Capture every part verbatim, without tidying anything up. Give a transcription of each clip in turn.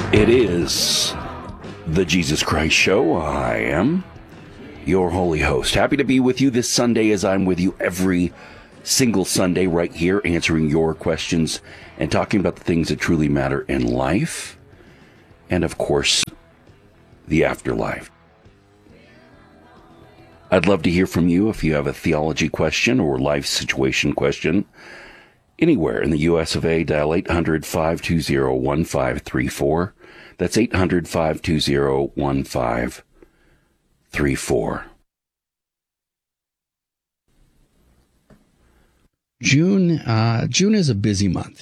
It is the Jesus Christ Show. I am your holy host. Happy to be with you this Sunday, as I'm with you every single Sunday right here, answering your questions and talking about the things that truly matter in life and, of course, the afterlife. I'd love to hear from you if you have a theology question or life situation question. Anywhere in the U S of A, dial eight hundred, five two zero, one five three four. That's eight hundred, five two zero, one five three four. June, uh, June is a busy month,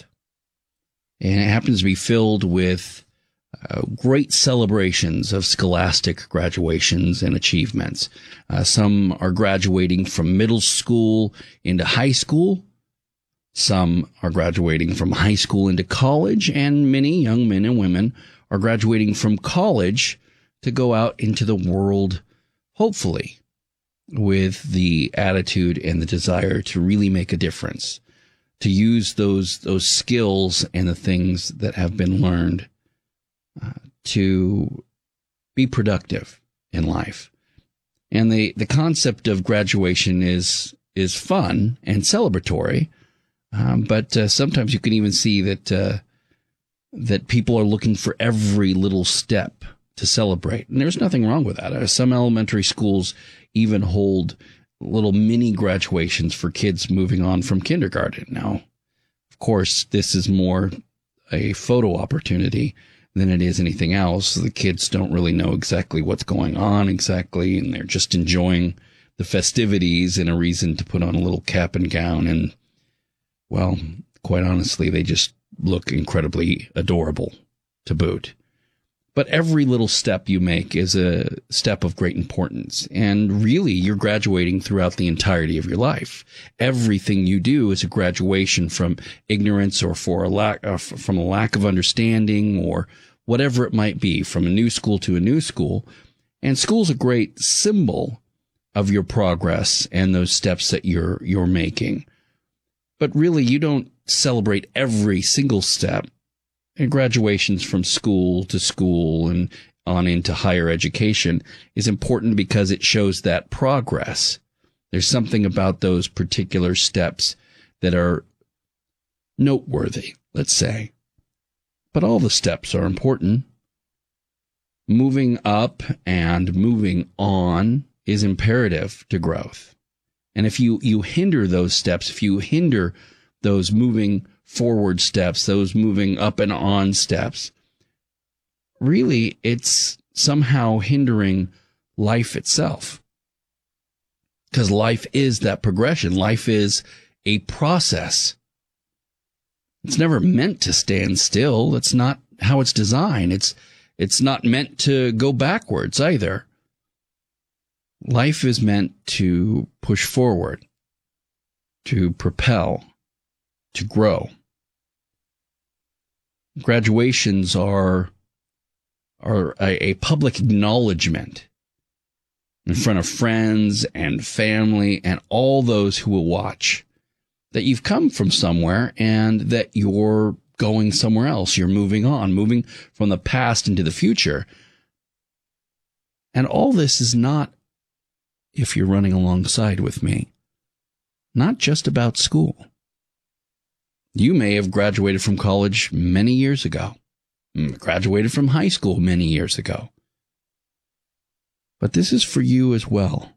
and it happens to be filled with uh, great celebrations of scholastic graduations and achievements. Uh, some are graduating from middle school into high school. Some are graduating from high school into college, and many young men and women are graduating from college to go out into the world, hopefully, with the attitude and the desire to really make a difference, to use those those skills and the things that have been learned uh, to be productive in life. And the, the concept of graduation is is fun and celebratory. Um, but uh, sometimes you can even see that uh, that people are looking for every little step to celebrate. And there's nothing wrong with that. Uh, some elementary schools even hold little mini graduations for kids moving on from kindergarten. Now, of course, this is more a photo opportunity than it is anything else. The kids don't really know exactly what's going on exactly, and they're just enjoying the festivities and a reason to put on a little cap and gown, and well, quite honestly, they just look incredibly adorable to boot. But every little step you make is a step of great importance. And really, you're graduating throughout the entirety of your life. Everything you do is a graduation from ignorance or for a lack, uh, from a lack of understanding or whatever it might be, from a new school to a new school. And school's a great symbol of your progress and those steps that you're you're making. But really, you don't celebrate every single step. And graduations from school to school and on into higher education is important because it shows that progress. There's something about those particular steps that are noteworthy, let's say. But all the steps are important. Moving up and moving on is imperative to growth. And if you, you hinder those steps, if you hinder those moving forward steps, those moving up and on steps, really it's somehow hindering life itself. Because life is that progression. Life is a process. It's never meant to stand still. That's not how it's designed. It's, it's not meant to go backwards either. Life is meant to push forward, to propel, to grow. Graduations are, are a, a public acknowledgement in front of friends and family and all those who will watch that you've come from somewhere and that you're going somewhere else. You're moving on, moving from the past into the future. And all this is not, if you're running alongside with me, not just about school. You may have graduated from college many years ago, graduated from high school many years ago. But this is for you as well.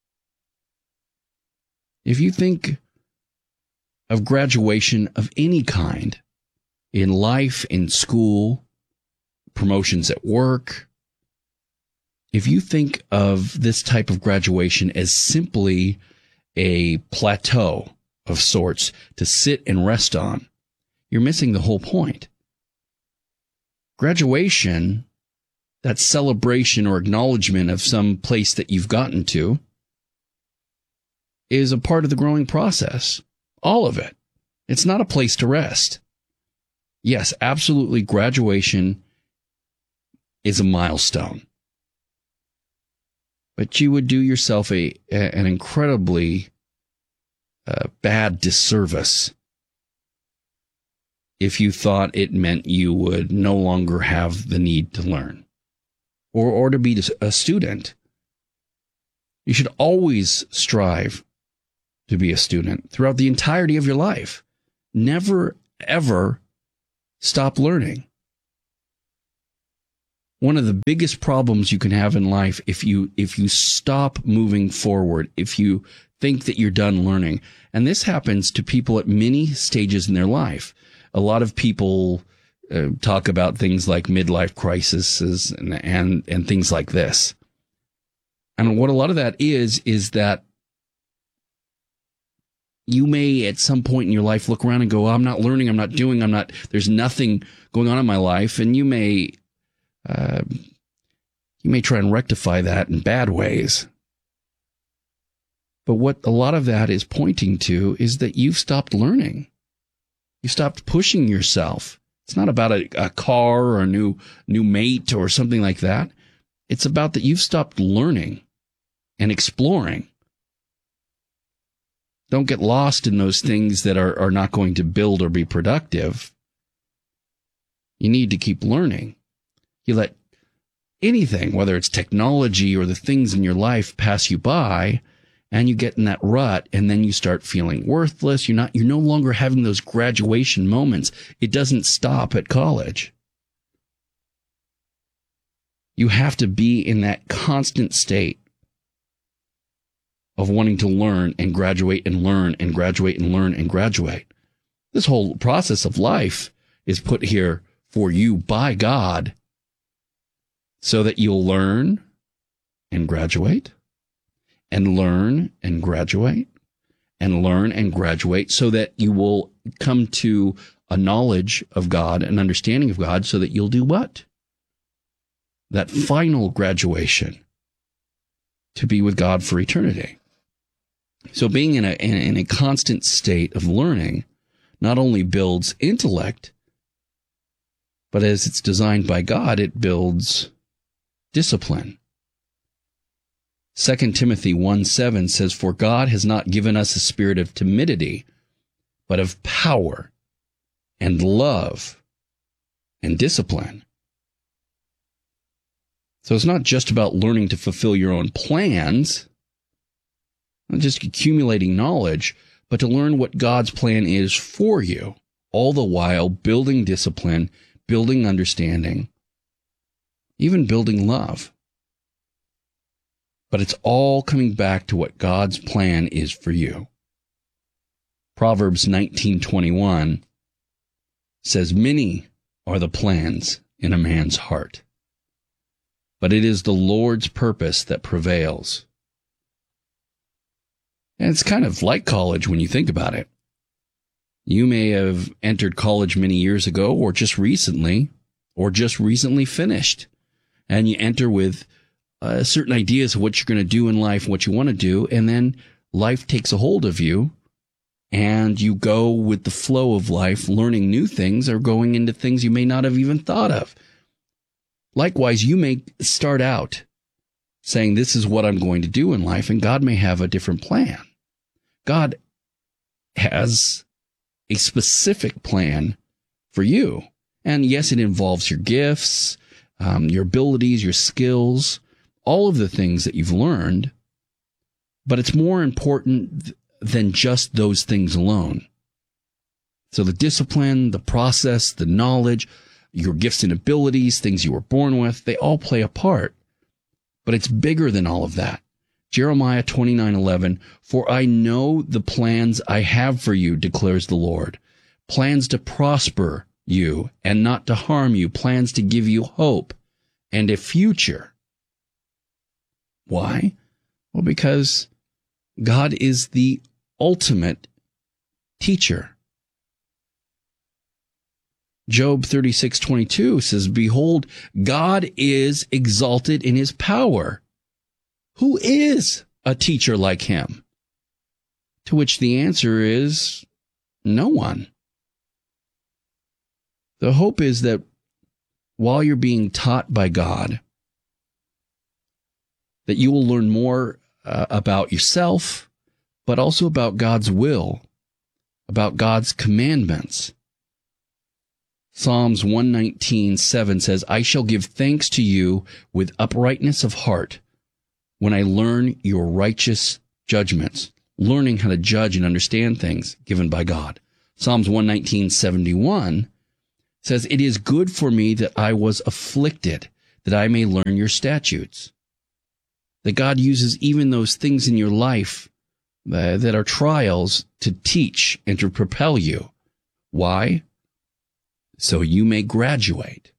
If you think of graduation of any kind, in life, in school, promotions at work, if you think of this type of graduation as simply a plateau of sorts to sit and rest on, you're missing the whole point. Graduation, that celebration or acknowledgement of some place that you've gotten to, is a part of the growing process. All of it. It's not a place to rest. Yes, absolutely, graduation is a milestone. But you would do yourself a, a an incredibly uh, bad disservice if you thought it meant you would no longer have the need to learn or, or to be a student. You should always strive to be a student throughout the entirety of your life. Never, ever stop learning. One of the biggest problems you can have in life, if you if you stop moving forward, if you think that you're done learning, and this happens to people at many stages in their life. A lot of people uh, talk about things like midlife crises and, and and things like this. And what a lot of that is, is that you may at some point in your life look around and go, oh, I'm not learning, I'm not doing, I'm not, there's nothing going on in my life. And you may, uh, you may try and rectify that in bad ways. But what a lot of that is pointing to is that you've stopped learning. You stopped pushing yourself. It's not about a, a car or a new, new mate or something like that. It's about that you've stopped learning and exploring. Don't get lost in those things that are, are not going to build or be productive. You need to keep learning. You let anything, whether it's technology or the things in your life, pass you by, and you get in that rut, and then you start feeling worthless. You're not, you're no longer having those graduation moments. It doesn't stop at college. You have to be in that constant state of wanting to learn and graduate and learn and graduate and learn and graduate. This whole process of life is put here for you by God so that you'll learn and graduate and learn and graduate and learn and graduate so that you will come to a knowledge of God, an understanding of God, so that you'll do what? That final graduation to be with God for eternity. So being in a, in a constant state of learning not only builds intellect, but as it's designed by God, it builds discipline. Second Timothy one seven says, "For God has not given us a spirit of timidity, but of power and love and discipline." So it's not just about learning to fulfill your own plans, not just accumulating knowledge, but to learn what God's plan is for you, all the while building discipline, building understanding, even building love. But it's all coming back to what God's plan is for you. Proverbs nineteen twenty-one says, "Many are the plans in a man's heart, but it is the Lord's purpose that prevails." And it's kind of like college when you think about it. You may have entered college many years ago, or just recently, or just recently finished. And you enter with uh, certain ideas of what you're going to do in life, what you want to do, and then life takes a hold of you, and you go with the flow of life, learning new things or going into things you may not have even thought of. Likewise, you may start out saying, this is what I'm going to do in life, and God may have a different plan. God has a specific plan for you. And yes, it involves your gifts, um, your abilities, your skills, all of the things that you've learned. But it's more important th- than just those things alone. So the discipline, the process, the knowledge, your gifts and abilities, things you were born with, they all play a part. But it's bigger than all of that. Jeremiah twenty-nine eleven, "For I know the plans I have for you, declares the Lord, plans to prosper you and not to harm you, plans to give you hope and a future." Why? Well, because God is the ultimate teacher. Job thirty-six twenty-two says, "Behold, God is exalted in his power. Who is a teacher like him?" To which the answer is no one. The hope is that while you're being taught by God, that you will learn more uh, about yourself, but also about God's will, about God's commandments, Psalms one nineteen, seven says, I shall give thanks to you with uprightness of heart when I learn your righteous judgments, learning how to judge and understand things given by God. Psalms one nineteen, seventy-one says, it is good for me that I was afflicted, that I may learn your statutes. That God uses even those things in your life uh, that are trials to teach and to propel you. Why? So you may graduate.